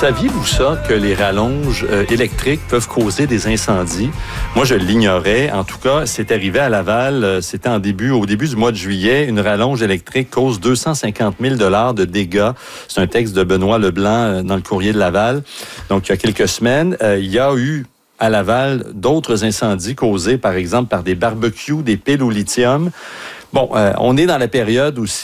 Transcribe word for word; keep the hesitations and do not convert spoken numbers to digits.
Saviez-vous ça, que les rallonges euh, électriques peuvent causer des incendies? Moi, je l'ignorais. En tout cas, c'est arrivé à Laval. Euh, c'était en début, au début du mois de juillet. Une rallonge électrique cause deux cent cinquante mille dollars de dégâts. C'est un texte de Benoît Leblanc euh, dans le Courrier de Laval. Donc, il y a quelques semaines, euh, il y a eu à Laval d'autres incendies causés, par exemple, par des barbecues, des piles au lithium. Bon, euh, on est dans la période aussi